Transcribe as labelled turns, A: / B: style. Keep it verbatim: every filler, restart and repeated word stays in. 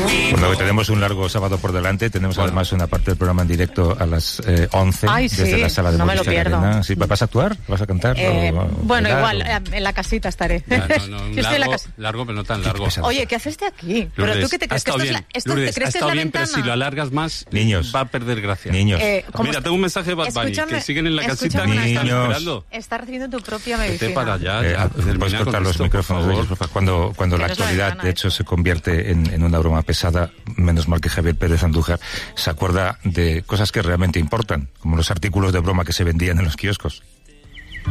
A: Bueno, hoy tenemos un largo sábado por delante. Tenemos bueno. además una parte del programa en directo a las eh, once.
B: Ay,
A: desde
B: sí,
A: la sala de
B: no me lo pierdo.
A: Arena. ¿Sí? ¿Vas a actuar? ¿Vas a cantar?
B: Eh,
A: o, o
B: bueno,
A: bailar,
B: igual,
A: o...
B: en la casita estaré.
C: Ya, no, no,
B: Yo
C: largo,
B: estoy en la casa.
C: largo, pero no tan largo.
B: Oye, ¿qué haces de aquí?
C: Lourdes,
B: ¿Pero tú qué te crees?
C: ha estado
B: que
C: bien.
B: Esto es la, esto,
C: Lourdes,
B: ¿te crees
C: ha
B: que es
C: estado
B: la
C: bien,
B: ventana?
C: pero si lo alargas más,
A: niños,
C: va a perder gracia.
A: Niños.
B: Eh,
C: Mira, tengo un mensaje de Bad Bunny, que siguen en la casita y están esperando.
B: Está recibiendo tu propia medicina.
C: Vete para allá,
A: eh,
C: ya.
A: Puedes cortar los
C: esto,
A: micrófonos de ellos, por favor. Cuando, cuando la actualidad, de hecho, se convierte en, en una broma pesada, menos mal que Javier Pérez Andújar se acuerda de cosas que realmente importan, como los artículos de broma que se vendían en los kioscos.